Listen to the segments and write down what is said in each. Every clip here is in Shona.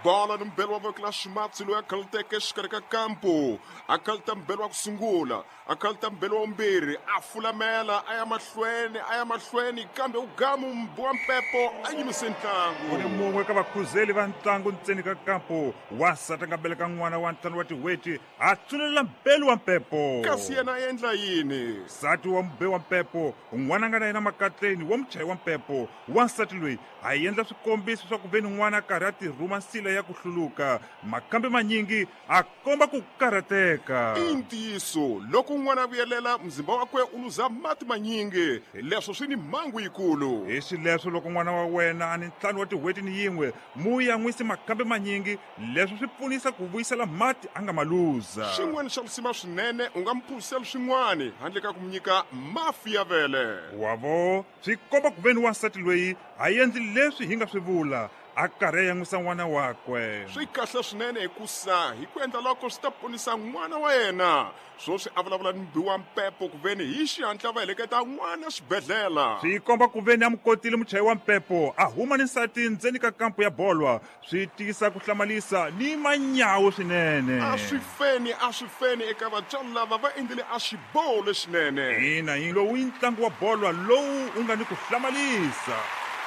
bola ni mbelo wa vokela ximatsi loyi a khaluteke exikarhi ka kampu a khaluta mbelo wa ku sungula a khaluta mbelo wa vumbirhi a fulamela a ya mahlweni kambe ugamu wa mpepo a yimise ntlangu. Ku ni mun'we ka vakhuzeli va ntlangu ntseni ka kampu wansati a nga beleka n'wana wa ntlhanu wa tiweti a tsulela mbelo wa mpepo. Kasi yena a endla yini? Nsati wa mbe wa mpepo n'wana a nga na yena makatleni wa muchayi wa mpepo wansati loyi a endla swikombiso swa ku veni n'wana a karhi a tirhuma nsila ya ku hluluka makambe manyingi a komba ku karhateka. I ntiyiso loko n'wana a vuyelela mzimba wakwe u luza mati manyingi leswo swi ni mhangu yikulu. Hi swileswo loko n'wana wa wena a ni ntlhanu wa tiweti ni yin'we mu ya n'wisi makambe manyingi leswi swi pfunisa ku vuyisela mati a nga ma luza. Xin'wana xa lusima swinene u nga mi phusela swin'wana handle ka ku mi nyika mafi ya vele. Wavo swi komba ku veni wansati loyi a endli leswi hi nga swi vula a karhi a yan'wisa n'wana wakwe. Swi kahle swinene hikusa hi ku endla loko swi ta ponisa n'wana wa yena swoswi a vulavula ni mbi wa mpepo ku veni hi xihatla va heleketa n'wana xibedhlela. Swi komba ku veni a mi kotile muchayi wa mpepo a huma ni nsati ndzeni ka kampu ya bolwa swi tisa ku hlamalisa ni manyawu swinene. A swi feni eka vatswari lava va endlile a xiboho lexinene. Ina yi lowu i ntlangu wa bolwa lowu u nga ni ku hlamalisa.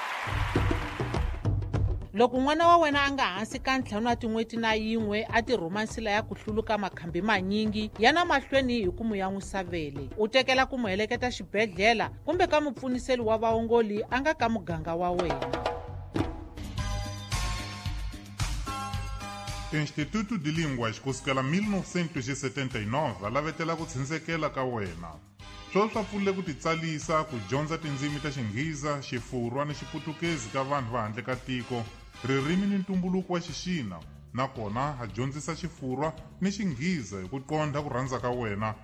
Loko n'wana wa wena a nga hansi ka ntlhanu wa tin'weti na yin'we a tirhuma nsila ya ku hluluka makhambi manyingi yana mahlweni hi ku mu yan'wisa vele u tekela ku mu heleketa xibedhlela kumbe ka mupfuniseli wa vaongoli a nga ka muganga wa wena. Instituto de Línguas kusukela 1979 lavetela ku tshindzeleka ka wena. Sweswo swa pfunile ku titsalisa ku dyondza tindzimi ta Xingheza, Xifurwa ni Xiputukezi ka vanhu va handle ka tiko, ririmi ni ntumbuluko wa Xixina, nakona ha dyondzisa Xifurwa ni Xingheza hi ku qondha ku rhandza ka wena